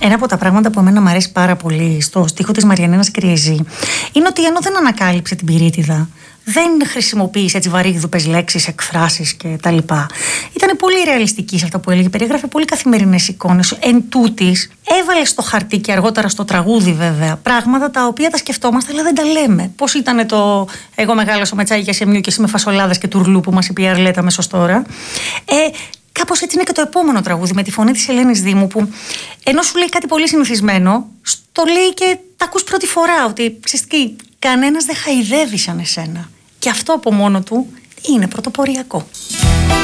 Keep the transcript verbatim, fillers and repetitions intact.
Ένα από τα πράγματα που εμένα μου αρέσει πάρα πολύ στο στίχο της Μαριανίνας Κριεζή είναι ότι ενώ δεν ανακάλυψε την πυρίτιδα, δεν χρησιμοποίησε έτσι βαρύγδουπες λέξεις, εκφράσεις κτλ. Ήταν πολύ ρεαλιστική σε αυτά που έλεγε. Περιγράφε πολύ καθημερινές εικόνες. Εν τούτης, έβαλε στο χαρτί και αργότερα στο τραγούδι, βέβαια, πράγματα τα οποία τα σκεφτόμαστε, αλλά δεν τα λέμε. Πώς ήταν το εγώ μεγάλωσα με τσάγια σε μιου και εσύ με φασολάδες και τουρλού που μας είπε η Αρλέτα μέσω τώρα. Ε, Κάπως έτσι είναι και το επόμενο τραγούδι με τη φωνή της Ελένης Δήμου, που ενώ σου λέει κάτι πολύ συνηθισμένο, το λέει και τα ακούς πρώτη φορά. Ότι ξέρεις τι, κανένας δεν χαϊδεύει σαν εσένα. Και αυτό από μόνο του είναι πρωτοποριακό.